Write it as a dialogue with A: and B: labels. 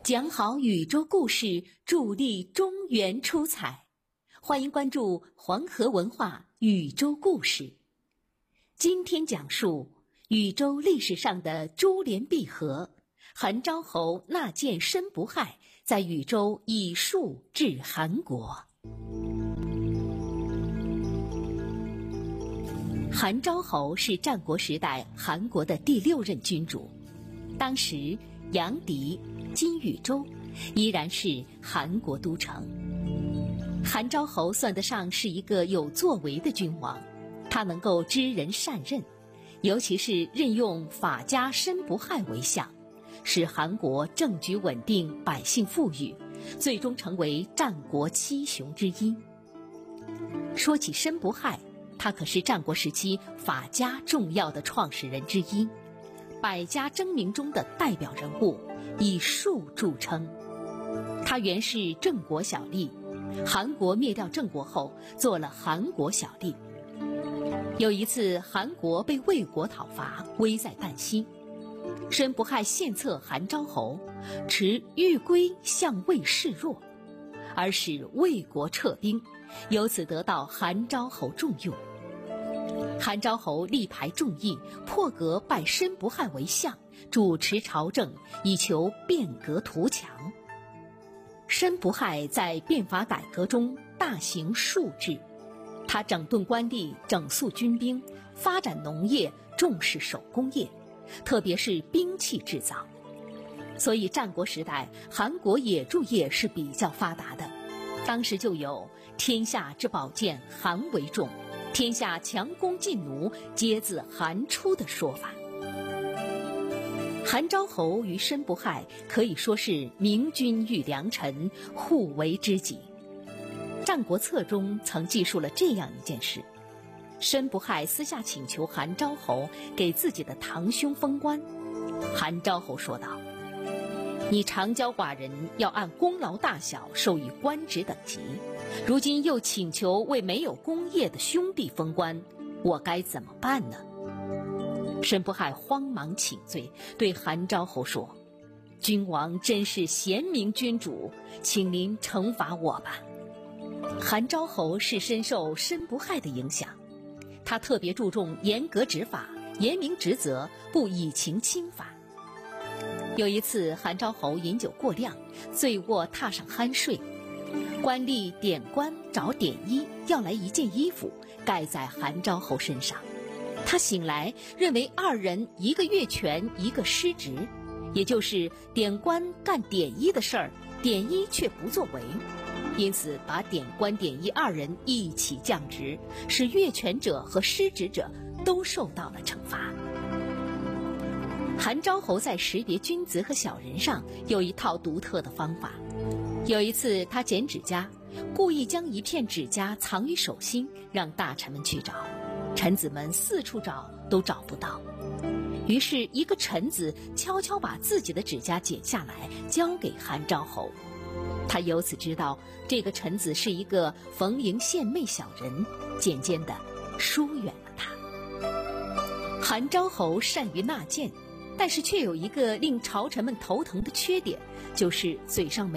A: 讲好宇宙故事，助力中原出彩。欢迎关注黄河文化宇宙故事。今天讲述宇宙历史上的珠联璧合，韩昭侯纳谏申不害，在禹州以术治韩国。韩昭侯是战国时代韩国的第6任君主，当时阳翟今禹州依然是韩国都城。韩昭侯算得上是一个有作为的君王，他能够知人善任，尤其是任用法家申不害为相，使韩国政局稳定，百姓富裕，最终成为战国7雄之一。说起申不害，他可是战国时期法家重要的创始人之一，百家争鸣中的代表人物，以术著称。他原是郑国小吏，韩国灭掉郑国后做了韩国小吏。有一次韩国被魏国讨伐，危在旦夕，申不害献策韩昭侯，持欲归向魏示弱，而使魏国撤兵，由此得到韩昭侯重用。韩昭侯力排众议，破格拜申不害为相，主持朝政，以求变革图强。申不害在变法改革中大行术治，他整顿官吏，整肃军兵，发展农业，重视手工业，特别是兵器制造。所以战国时代韩国野猪业是比较发达的，当时就有天下之宝剑韩为重，天下强弓劲弩皆自韩出的说法。韩昭侯与申不害可以说是明君遇良臣，互为知己。战国策中曾记述了这样一件事：申不害私下请求韩昭侯给自己的堂兄封官。韩昭侯说道：你长交寡人，要按功劳大小授予官职等级，如今又请求为没有功业的兄弟封官，我该怎么办呢？申不害慌忙请罪，对韩昭侯说：君王真是贤明君主，请您惩罚我吧。韩昭侯是深受申不害的影响，他特别注重严格执法，严明职责，不以情轻法。有一次韩昭侯饮酒过量，醉卧榻上酣睡，官吏典官找典衣要来一件衣服盖在韩昭侯身上。他醒来认为二人一个越权，一个失职，也就是典官干典衣的事儿，典衣却不作为，因此把典官典衣二人一起降职，使越权者和失职者都受到了惩罚。韩昭侯在识别君子和小人上有一套独特的方法。有一次他剪指甲，故意将一片指甲藏于手心，让大臣们去找，臣子们四处找都找不到。于是一个臣子悄悄把自己的指甲剪下来交给韩昭侯，他由此知道这个臣子是一个逢迎献媚小人，渐渐地疏远了他。韩昭侯善于纳谏，但是却有一个令朝臣们头疼的缺点，就是嘴上没